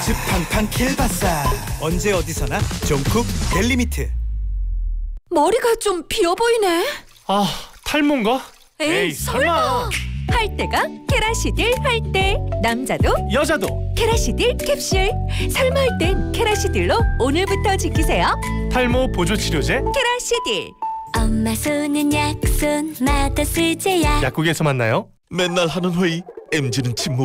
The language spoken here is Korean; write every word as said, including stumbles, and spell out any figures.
즙 팡팡 킬바사. 언제 어디서나 종쿡 델리미트. 머리가 좀 비어 보이네. 아, 탈모인가? 에이, 에이, 설마. 할 때가 케라시딜 할 때. 남자도 여자도 케라시딜 캡슐. 설마 할 땐 케라시딜로 오늘부터 지키세요. 탈모 보조 치료제 케라시딜. 엄마 손은 약손 마더 쓰제야. 약국에서 만나요. 맨날 하는 회의 엠지는 침묵.